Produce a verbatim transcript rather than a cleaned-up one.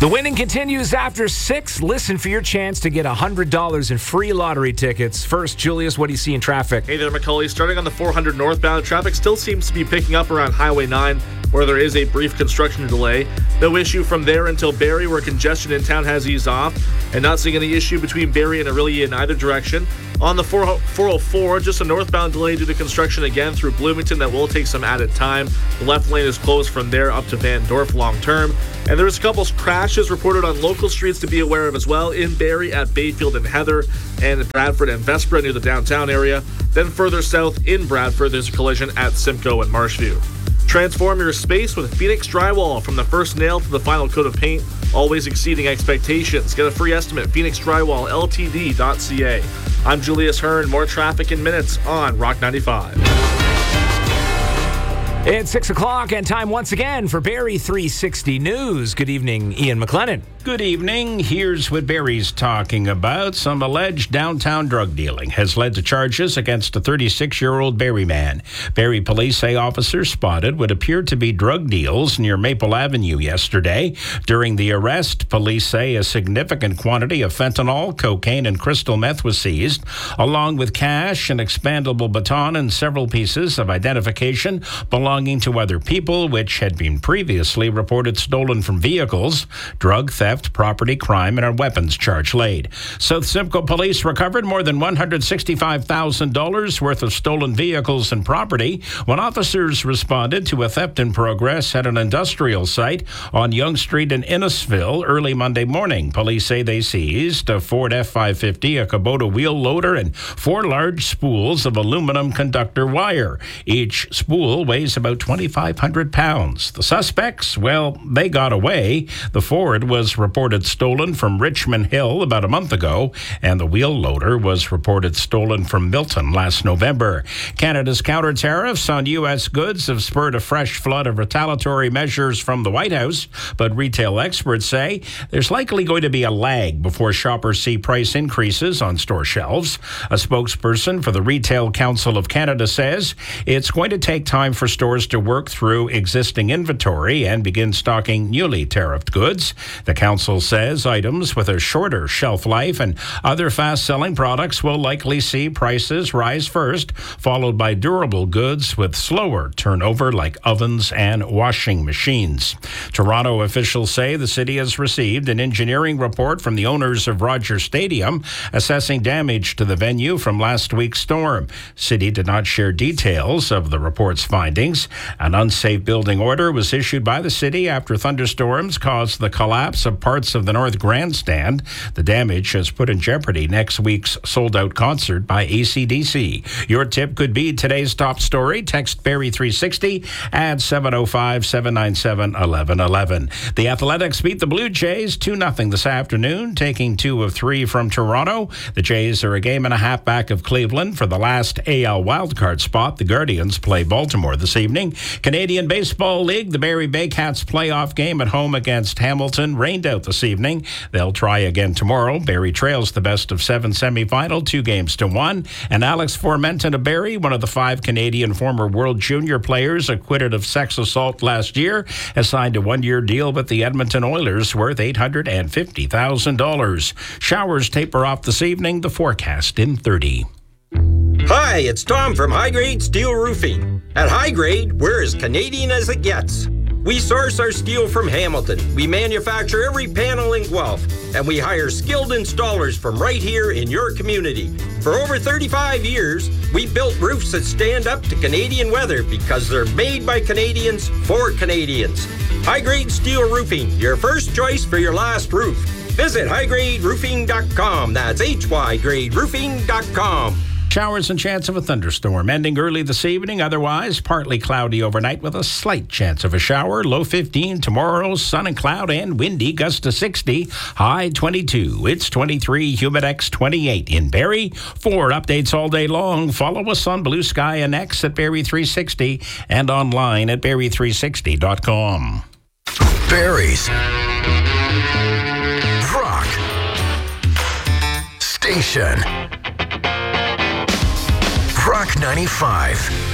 The winning continues after six. Listen for your chance to get one hundred dollars in free lottery tickets. First, Julius, what do you see in traffic? Hey there, Macaulay. Starting on the four hundred northbound, traffic still seems to be picking up around Highway nine, where there is a brief construction delay. No issue from there until Barrie, where congestion in town has eased off, and not seeing any issue between Barrie and Orillia in either direction. On the four oh four, just a northbound delay due to construction again through Bloomington that will take some added time. The left lane is closed from there up to Van Dorp long term. And there's a couple crashes reported on local streets to be aware of as well. In Barrie at Bayfield and Heather, and Bradford and Vespra near the downtown area. Then further south in Bradford, there's a collision at Simcoe and Marshview. Transform your space with Phoenix Drywall. From the first nail to the final coat of paint, always exceeding expectations. Get a free estimate, phoenix drywall l t d dot c a. I'm Julius Hearn. More traffic in minutes on Rock ninety-five. It's six o'clock and time once again for Barrie three sixty News. Good evening, Ian McLennan. Good evening. Here's what Barrie's talking about. Some alleged downtown drug dealing has led to charges against a thirty-six-year-old Barrie man. Barrie police say officers spotted what appeared to be drug deals near Maple Avenue yesterday. During the arrest, police say a significant quantity of fentanyl, cocaine, and crystal meth was seized, along with cash, an expandable baton, and several pieces of identification belonging to other people, which had been previously reported stolen from vehicles. Drug theft, property crime, and a weapons charge laid. South Simcoe police recovered more than one hundred sixty-five thousand dollars worth of stolen vehicles and property when officers responded to a theft in progress at an industrial site on Yonge Street in Innisfil early Monday morning. Police say they seized a Ford F five fifty, a Kubota wheel loader, and four large spools of aluminum conductor wire. Each spool weighs about twenty-five hundred pounds. The suspects, well, they got away. The Ford was reported stolen from Richmond Hill about a month ago, and the wheel loader was reported stolen from Milton last November. Canada's counter tariffs on U S goods have spurred a fresh flood of retaliatory measures from the White House, but retail experts say there's likely going to be a lag before shoppers see price increases on store shelves. A spokesperson for the Retail Council of Canada says it's going to take time for stores to work through existing inventory and begin stocking newly tariffed goods. The council says items with a shorter shelf life and other fast-selling products will likely see prices rise first, followed by durable goods with slower turnover like ovens and washing machines. Toronto officials say the city has received an engineering report from the owners of Rogers Stadium assessing damage to the venue from last week's storm. City did not share details of the report's findings. An unsafe building order was issued by the city after thunderstorms caused the collapse of parts of the North Grandstand. The damage has put in jeopardy next week's sold-out concert by A C D C. Your tip could be today's top story. Text Barrie three sixty at seven oh five, seven nine seven, one one one one. The Athletics beat the Blue Jays two nothing this afternoon, taking two of three from Toronto. The Jays are a game and a half back of Cleveland for the last A L wildcard spot. The Guardians play Baltimore this evening. Canadian Baseball League, the Barrie Baycats playoff game at home against Hamilton rained out this evening. They'll try again tomorrow. Barrie trails the best of seven semifinal, two games to one. And Alex Formenton of Barrie, one of the five Canadian former World Junior players acquitted of sex assault last year, has signed a one-year deal with the Edmonton Oilers worth eight hundred fifty thousand dollars. Showers taper off this evening. The forecast in thirty. Hi, it's Tom from High Grade Steel Roofing. At High Grade, we're as Canadian as it gets. We source our steel from Hamilton. We manufacture every panel in Guelph, and we hire skilled installers from right here in your community. For over thirty-five years, we built roofs that stand up to Canadian weather because they're made by Canadians for Canadians. High Grade Steel Roofing, your first choice for your last roof. Visit high grade roofing dot com. That's H Y grade roofing dot com. Showers and chance of a thunderstorm ending early this evening. Otherwise, partly cloudy overnight with a slight chance of a shower. Low fifteen tomorrow. Sun and cloud and windy. Gust to sixty. High twenty-two. It's twenty-three. Humidex twenty-eight in Barrie. For updates all day long, follow us on Blue Sky and X at Barrie three sixty and online at barrie three sixty dot com. Barrie's Rock Station. Rock ninety-five.